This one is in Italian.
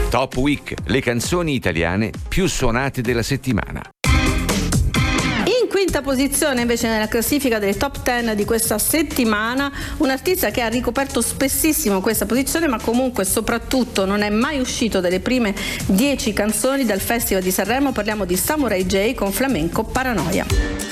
Top Week, le canzoni italiane più suonate della settimana. In quinta posizione invece nella classifica delle top 10 di questa settimana un artista che ha ricoperto spessissimo questa posizione, ma comunque soprattutto non è mai uscito dalle prime 10 canzoni del Festival di Sanremo. Parliamo di Samurai J con Flamenco Paranoia.